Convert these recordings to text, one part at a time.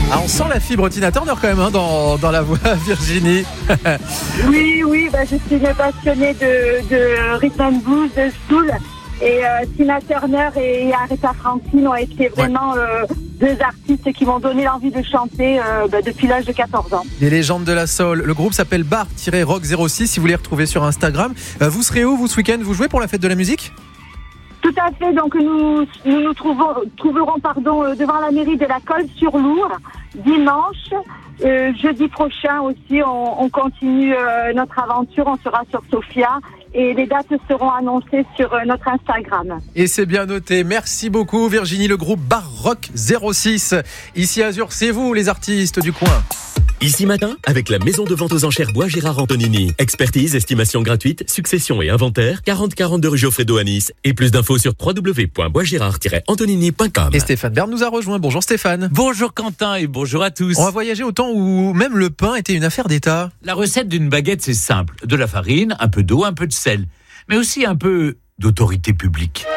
Ah, on sent la fibre Tina Turner quand même dans la voix, Virginie. Oui, je suis une passionnée de rhythm and blues, de soul. Et Tina Turner et Aretha Franklin ont été vraiment deux artistes qui m'ont donné l'envie de chanter depuis l'âge de 14 ans. Les légendes de la soul. Le groupe s'appelle Bar-Rock06 si vous les retrouvez sur Instagram. Vous serez où vous ce week-end? Vous jouez pour la fête de la musique? Tout à fait, donc nous trouverons devant la mairie de la Colle-sur-Loure dimanche. Jeudi prochain aussi, on continue notre aventure, on sera sur Sofia et les dates seront annoncées sur notre Instagram. Et c'est bien noté, merci beaucoup Virginie, le groupe Bar-Rock06. Ici Azur, c'est vous les artistes du coin. Ici Matin, avec la maison de vente aux enchères Bois Gérard Antonini. Expertise, estimation gratuite, succession et inventaire, 40-42 rue Geoffredo à Nice. Et plus d'infos sur www.boisgérard-antonini.com. Et Stéphane Bern nous a rejoint. Bonjour Stéphane. Bonjour Quentin et bonjour à tous. On va voyager au temps où même le pain était une affaire d'État. La recette d'une baguette, c'est simple. De la farine, un peu d'eau, un peu de sel. Mais aussi un peu d'autorité publique.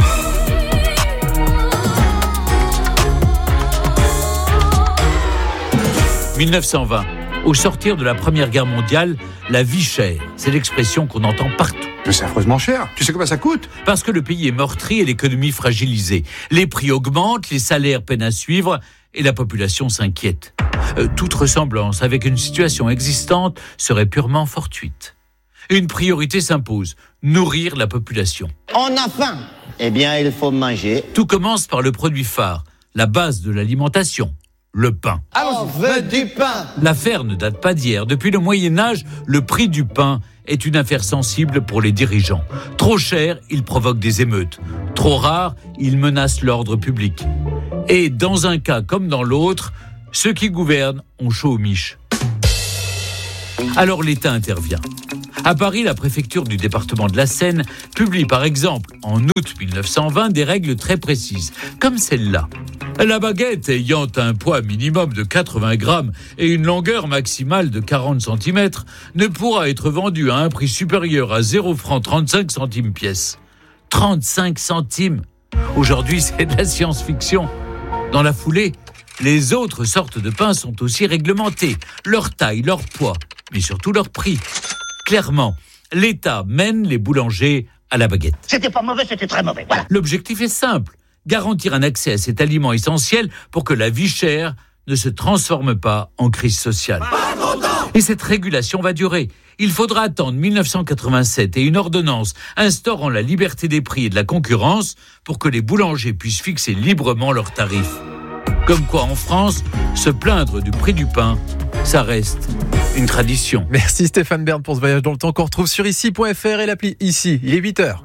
« 1920, au sortir de la Première Guerre mondiale, la vie chère, c'est l'expression qu'on entend partout. Mais c'est affreusement cher. Tu sais combien ça coûte ? Parce que le pays est meurtri et l'économie fragilisée. Les prix augmentent, les salaires peinent à suivre et la population s'inquiète. Toute ressemblance avec une situation existante serait purement fortuite. Une priorité s'impose, nourrir la population. On a faim. Eh bien, il faut manger. Tout commence par le produit phare, la base de l'alimentation. Le pain. On veut du pain. L'affaire ne date pas d'hier. Depuis le Moyen-Âge, le prix du pain est une affaire sensible pour les dirigeants. Trop cher, il provoque des émeutes. Trop rare, il menace l'ordre public. Et dans un cas comme dans l'autre, ceux qui gouvernent ont chaud aux miches. Alors l'État intervient. À Paris, la préfecture du département de la Seine publie par exemple en août 1920 des règles très précises, comme celle-là. La baguette ayant un poids minimum de 80 grammes et une longueur maximale de 40 cm ne pourra être vendue à un prix supérieur à 0 francs 35 centimes pièce. 35 centimes. Aujourd'hui, c'est de la science-fiction. Dans la foulée, les autres sortes de pain sont aussi réglementées. Leur taille, leur poids, mais surtout leur prix. Clairement, l'État mène les boulangers à la baguette. C'était pas mauvais, c'était très mauvais. Voilà. L'objectif est simple, garantir un accès à cet aliment essentiel pour que la vie chère ne se transforme pas en crise sociale. Et cette régulation va durer. Il faudra attendre 1987 et une ordonnance instaurant la liberté des prix et de la concurrence pour que les boulangers puissent fixer librement leurs tarifs. Comme quoi, en France, se plaindre du prix du pain, ça reste une tradition. Merci Stéphane Bern pour ce voyage dans le temps qu'on retrouve sur ici.fr et l'appli Ici. Il est 8h.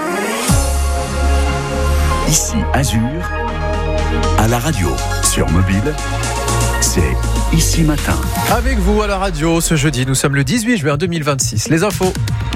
Ici Azur, à la radio, sur mobile, c'est Ici Matin. Avec vous à la radio ce jeudi, nous sommes le 18 juin 2026. Les infos.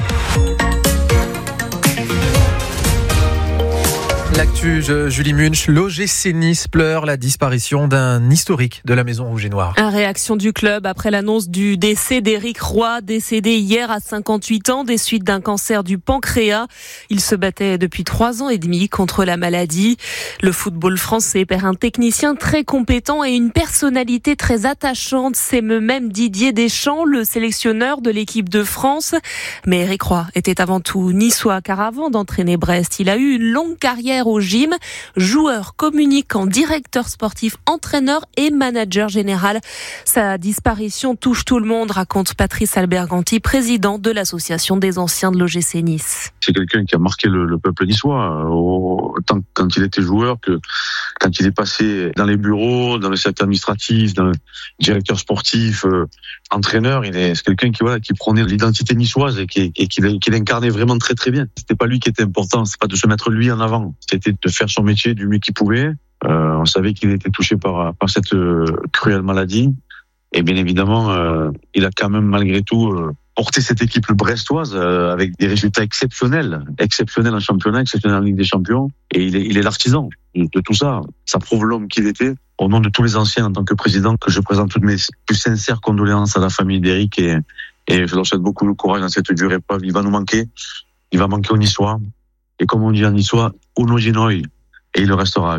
L'actu, Julie Munch, l'OGC Nice pleure la disparition d'un historique de la Maison Rouge et Noire. Réaction du club après l'annonce du décès d'Éric Roy, décédé hier à 58 ans des suites d'un cancer du pancréas. Il se battait depuis 3 ans et demi contre la maladie. Le football français perd un technicien très compétent et une personnalité très attachante. C'est même Didier Deschamps, le sélectionneur de l'équipe de France. Mais Éric Roy était avant tout niçois, car avant d'entraîner Brest, il a eu une longue carrière au gym, joueur, communicant, directeur sportif, entraîneur et manager général. Sa disparition touche tout le monde, raconte Patrice Alberganti, président de l'association des anciens de l'OGC Nice. C'est quelqu'un qui a marqué le peuple niçois, autant quand il était joueur que quand il est passé dans les bureaux, dans le secteur administratif, dans le directeur sportif, entraîneur. C'est quelqu'un qui prônait l'identité niçoise et qui l'incarnait vraiment très très bien. C'était pas lui qui était important, c'est pas de se mettre lui en avant, c'était de faire son métier du mieux qu'il pouvait. On savait qu'il était touché par cette cruelle maladie. Et bien évidemment, il a quand même malgré tout porté cette équipe brestoise avec des résultats exceptionnels en championnat, exceptionnels en Ligue des Champions. Et il est l'artisan de tout ça. Ça prouve l'homme qu'il était. Au nom de tous les anciens, en tant que président, que je présente toutes mes plus sincères condoléances à la famille d'Éric et je leur souhaite beaucoup de courage dans cette dure épreuve. Il va nous manquer. Il va manquer aux Niçois. Et comme on dit en niçois, uno ginoi, et il le restera à vie.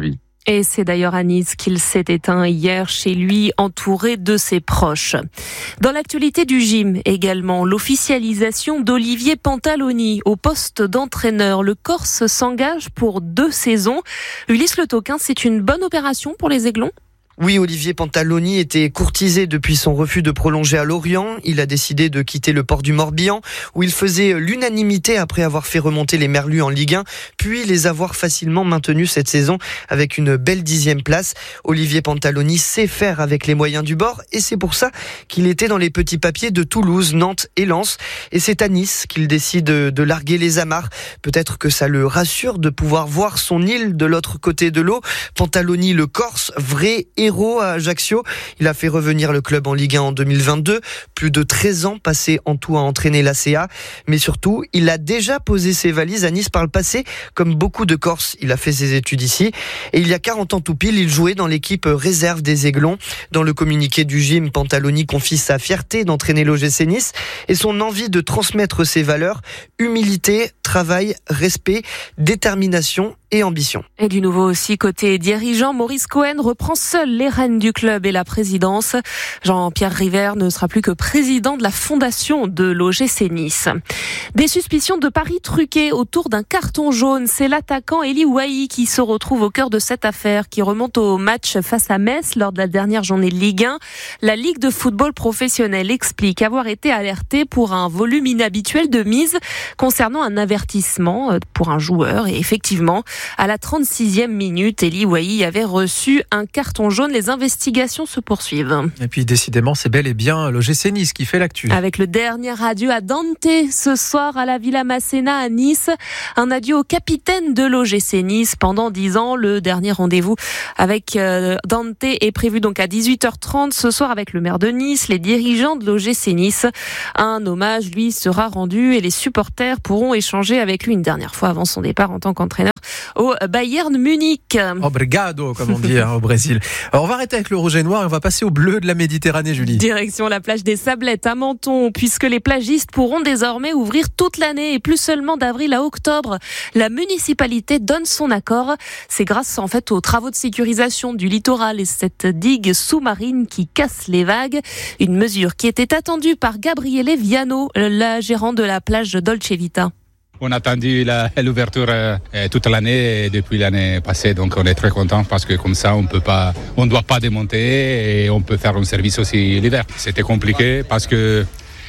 Et c'est d'ailleurs à Nice qu'il s'est éteint hier chez lui, entouré de ses proches. Dans l'actualité du gym également, l'officialisation d'Olivier Pantaloni au poste d'entraîneur. Le Corse s'engage pour 2 saisons. Ulysse Le Toquin, c'est une bonne opération pour les Aiglons ? Oui, Olivier Pantaloni était courtisé depuis son refus de prolonger à Lorient. Il a décidé de quitter le port du Morbihan, où il faisait l'unanimité après avoir fait remonter les Merlus en Ligue 1, puis les avoir facilement maintenus cette saison avec une belle 10e place. Olivier Pantaloni sait faire avec les moyens du bord, et c'est pour ça qu'il était dans les petits papiers de Toulouse, Nantes et Lens. Et c'est à Nice qu'il décide de larguer les amarres. Peut-être que ça le rassure de pouvoir voir son île de l'autre côté de l'eau. Pantaloni, le Corse, vrai héros à Ajaccio. Il a fait revenir le club en Ligue 1 en 2022. Plus de 13 ans passés en tout à entraîner l'ACA. Mais surtout, il a déjà posé ses valises à Nice par le passé. Comme beaucoup de Corses, il a fait ses études ici. Et il y a 40 ans tout pile, il jouait dans l'équipe réserve des Aiglons. Dans le communiqué du gym, Pantaloni confie sa fierté d'entraîner l'OGC Nice et son envie de transmettre ses valeurs: humilité, travail, respect, détermination et ambition. Et du nouveau aussi côté dirigeant, Maurice Cohen reprend seul les rênes du club et la présidence. Jean-Pierre River ne sera plus que président de la fondation de l'OGC Nice. Des suspicions de paris truqués autour d'un carton jaune. C'est l'attaquant Eli Wahi qui se retrouve au cœur de cette affaire, qui remonte au match face à Metz lors de la dernière journée de Ligue 1. La Ligue de football professionnel explique avoir été alertée pour un volume inhabituel de mise concernant un avertissement pour un joueur. Et effectivement, à la 36e minute, Eli Wahi avait reçu un carton jaune. Les investigations se poursuivent. Et puis décidément, c'est bel et bien l'OGC Nice qui fait l'actu. Avec le dernier adieu à Dante ce soir à la Villa Masséna à Nice. Un adieu au capitaine de l'OGC Nice pendant 10 ans. Le dernier rendez-vous avec Dante est prévu donc à 18h30 ce soir avec le maire de Nice, les dirigeants de l'OGC Nice. Un hommage lui sera rendu et les supporters pourront échanger avec lui une dernière fois avant son départ en tant qu'entraîneur au Bayern Munich. Obrigado, comme on dit au Brésil. Alors, on va arrêter avec le rouge et noir et on va passer au bleu de la Méditerranée, Julie. Direction la plage des Sablettes à Menton, puisque les plagistes pourront désormais ouvrir toute l'année et plus seulement d'avril à octobre. La municipalité donne son accord. C'est grâce en fait aux travaux de sécurisation du littoral et cette digue sous-marine qui casse les vagues. Une mesure qui était attendue par Gabriele Viano, la gérante de la plage Dolce Vita. On a attendu l'ouverture toute l'année depuis l'année passée, donc on est très content parce que comme ça on ne doit pas démonter et on peut faire un service aussi l'hiver. C'était compliqué parce que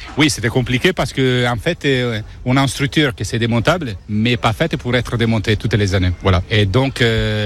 en fait on a une structure qui c'est démontable mais pas faite pour être démontée toutes les années. Voilà. Et donc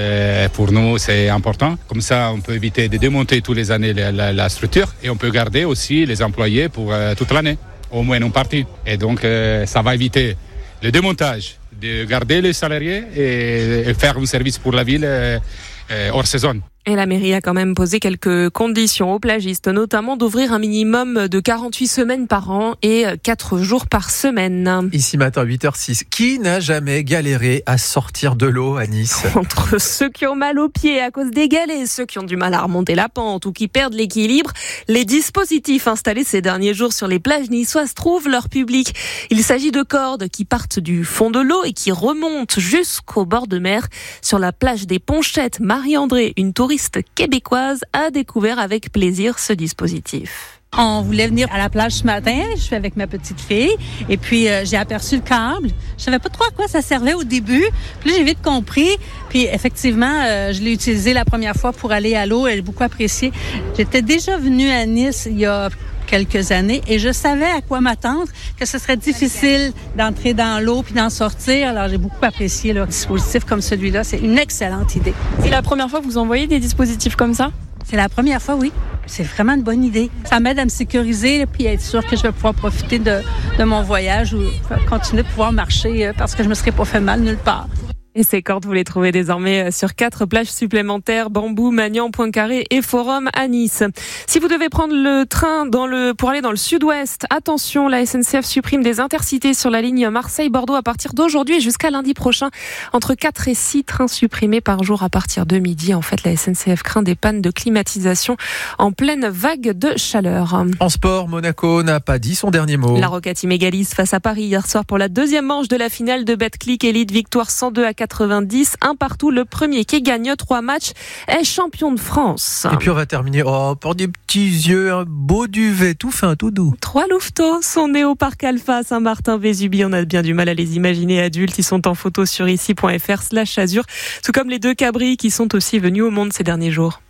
pour nous c'est important. Comme ça on peut éviter de démonter toutes les années la structure et on peut garder aussi les employés pour toute l'année, au moins une partie. Et donc ça va éviter le démontage, de garder les salariés et faire un service pour la ville hors saison. Et la mairie a quand même posé quelques conditions aux plagistes, notamment d'ouvrir un minimum de 48 semaines par an et 4 jours par semaine. Ici matin, 8h06. Qui n'a jamais galéré à sortir de l'eau à Nice ? Entre ceux qui ont mal aux pieds à cause des galets, ceux qui ont du mal à remonter la pente ou qui perdent l'équilibre, les dispositifs installés ces derniers jours sur les plages niçoises trouvent leur public. Il s'agit de cordes qui partent du fond de l'eau et qui remontent jusqu'au bord de mer. Sur la plage des Ponchettes, Marie-André, une touriste québécoise, a découvert avec plaisir ce dispositif. On voulait venir à la plage ce matin, je suis avec ma petite fille, et puis j'ai aperçu le câble. Je savais pas trop à quoi ça servait au début, puis j'ai vite compris. Puis effectivement, je l'ai utilisé la première fois pour aller à l'eau et j'ai beaucoup apprécié. J'étais déjà venue à Nice il y a quelques années et je savais à quoi m'attendre, que ce serait difficile d'entrer dans l'eau puis d'en sortir. Alors j'ai beaucoup apprécié le dispositif comme celui-là. C'est une excellente idée. C'est la première fois que vous envoyez des dispositifs comme ça? C'est la première fois, oui. C'est vraiment une bonne idée. Ça m'aide à me sécuriser puis être sûr que je vais pouvoir profiter de mon voyage ou continuer de pouvoir marcher parce que je me serais pas fait mal nulle part. Et ces cordes, vous les trouvez désormais sur 4 plages supplémentaires, Bambou, Magnan, Poincaré et Forum à Nice. Si vous devez prendre le train pour aller dans le sud-ouest, attention, la SNCF supprime des intercités sur la ligne Marseille-Bordeaux à partir d'aujourd'hui et jusqu'à lundi prochain. Entre 4 et 6 trains supprimés par jour à partir de midi. En fait, la SNCF craint des pannes de climatisation en pleine vague de chaleur. En sport, Monaco n'a pas dit son dernier mot. La Roca Team égalise face à Paris hier soir pour la deuxième manche de la finale de Betclic Elite. Victoire 102-80 90, 1-1. Le premier qui gagne 3 matchs est champion de France. Et puis on va terminer par des petits yeux, un beau duvet, tout fin, tout doux. 3 louveteaux sont nés au Parc Alpha Saint-Martin-Vésubie. On a bien du mal à les imaginer adultes. Ils sont en photo sur ici.fr/azur. Tout comme les 2 cabris qui sont aussi venus au monde ces derniers jours.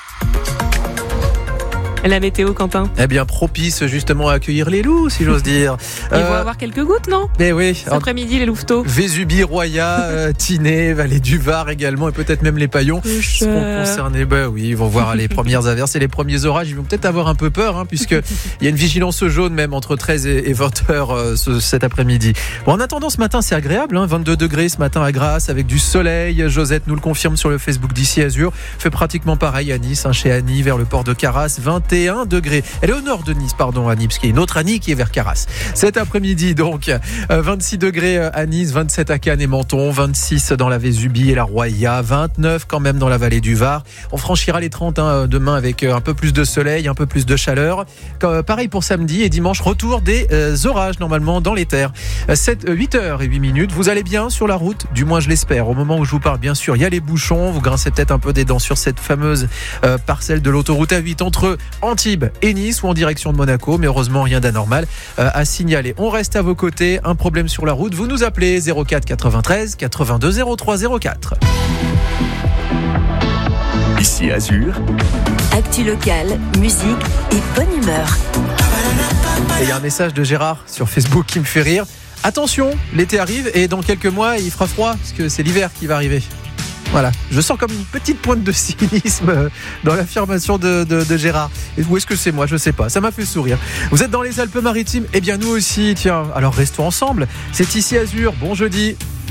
La météo, Quentin? Eh bien, propice justement à accueillir les loups, si j'ose dire. Ils vont avoir quelques gouttes, non? Eh oui. Cet après-midi, les louveteaux. Vésubie, Roya, Tinée, Vallée du Var également, et peut-être même les Paillons seront concernés. Oui, ils vont voir les premières averses et les premiers orages. Ils vont peut-être avoir un peu peur, puisque il y a une vigilance jaune même entre 13 et 20 heures cet après-midi. Bon, en attendant, ce matin, c'est agréable. 22 degrés ce matin à Grasse, avec du soleil. Josette nous le confirme sur le Facebook d'Ici Azur. Fait pratiquement pareil à Nice, chez Annie, vers le port de Carras. 21 degrés. Elle est au nord de Nice, Annie, parce qu'il y a une autre Annie qui est vers Carras. Cet après-midi, donc, 26 degrés à Nice, 27 à Cannes et Menton, 26 dans la Vésubie et la Roya, 29 quand même dans la vallée du Var. On franchira les 30 demain avec un peu plus de soleil, un peu plus de chaleur. Pareil pour samedi et dimanche, retour des orages normalement dans les terres. 8h08. Vous allez bien sur la route, du moins je l'espère. Au moment où je vous parle, bien sûr, il y a les bouchons. Vous grincez peut-être un peu des dents sur cette fameuse parcelle de l'autoroute A8 entre Antibes et Nice ou en direction de Monaco, mais heureusement rien d'anormal à signaler. On reste à vos côtés. Un problème sur la route, vous nous appelez 04 93 82 03 04. Ici Azur. Actu locale, musique et bonne humeur. Et il y a un message de Gérard sur Facebook qui me fait rire. Attention, l'été arrive et dans quelques mois il fera froid parce que c'est l'hiver qui va arriver. Voilà, je sens comme une petite pointe de cynisme dans l'affirmation de Gérard. Et où est-ce que c'est moi? Je sais pas, ça m'a fait sourire. Vous êtes dans les Alpes-Maritimes? Eh bien nous aussi, tiens, alors restons ensemble. C'est Ici Azur, bon jeudi.